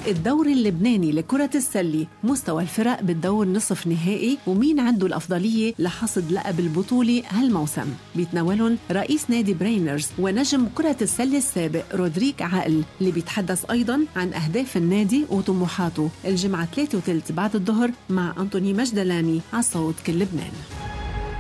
الدوري اللبناني لكرة السلة، مستوى الفرق بالدور نصف نهائي ومين عنده الأفضلية لحصد لقب البطولة هالموسم. بيتناولهم رئيس نادي برينرز ونجم كرة السلة السابق رودريك عقل، اللي بيتحدث أيضا عن أهداف النادي وطموحاته. الجمعة 3:30 بعد الظهر مع أنطوني مجدلاني على صوت كل لبنان.